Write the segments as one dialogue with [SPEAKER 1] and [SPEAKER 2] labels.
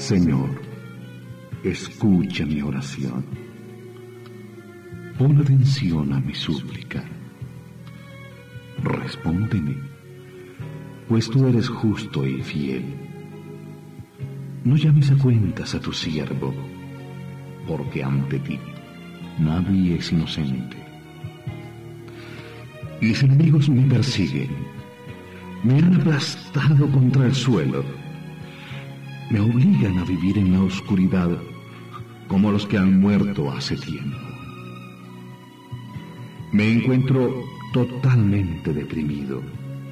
[SPEAKER 1] Señor, escucha mi oración. Pon atención a mi súplica. Respóndeme, pues tú eres justo y fiel. No llames a cuentas a tu siervo, porque ante ti nadie es inocente. Mis enemigos me persiguen, me han aplastado contra el suelo, me obligan a vivir en la oscuridad como los que han muerto hace tiempo. Me encuentro totalmente deprimido,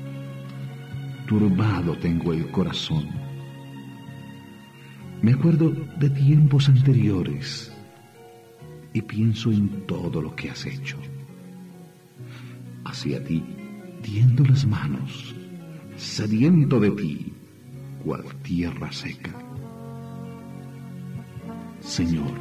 [SPEAKER 1] turbado tengo el corazón. Me acuerdo de tiempos anteriores y pienso en todo lo que has hecho. Hacia ti tiendo las manos, sediento de ti, cual tierra seca. Señor,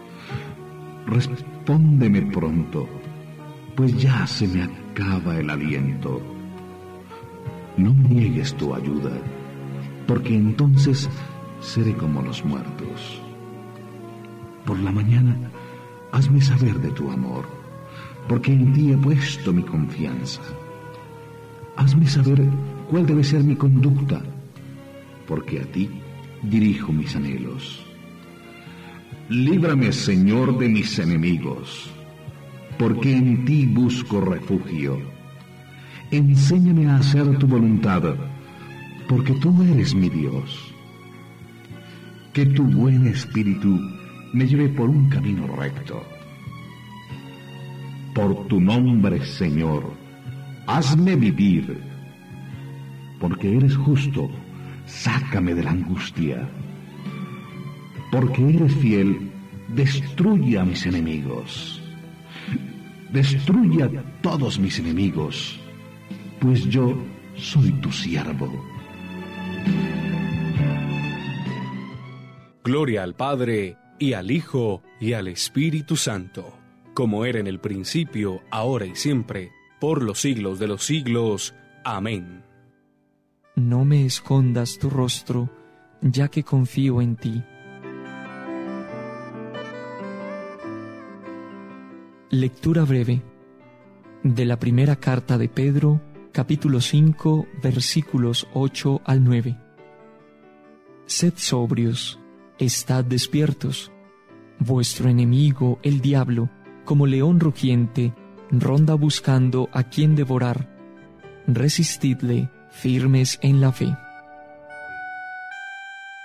[SPEAKER 1] respóndeme pronto, pues ya se me acaba el aliento. No niegues tu ayuda, porque entonces seré como los muertos. Por la mañana, hazme saber de tu amor, porque en ti he puesto mi confianza. Hazme saber cuál debe ser mi conducta, porque a ti dirijo mis anhelos. Líbrame, Señor, de mis enemigos, porque en ti busco refugio. Enséñame a hacer tu voluntad, porque tú eres mi Dios. Que tu buen espíritu me lleve por un camino recto. Por tu nombre, Señor, hazme vivir. Porque eres justo, sácame de la angustia. Porque eres fiel, destruye a mis enemigos. Destruye a todos mis enemigos, pues yo soy tu siervo.
[SPEAKER 2] Gloria al Padre, y al Hijo, y al Espíritu Santo, como era en el principio, ahora y siempre, por los siglos de los siglos. Amén.
[SPEAKER 3] No me escondas tu rostro, ya que confío en ti. Lectura breve de la primera carta de Pedro, capítulo 5, versículos 8 al 9. Sed sobrios, estad despiertos. Vuestro enemigo, el diablo, como león rugiente, ronda buscando a quien devorar. Resistidle, firmes en la fe.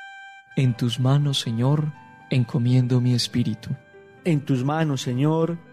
[SPEAKER 3] En tus manos, Señor, encomiendo mi espíritu.
[SPEAKER 4] En tus manos, Señor,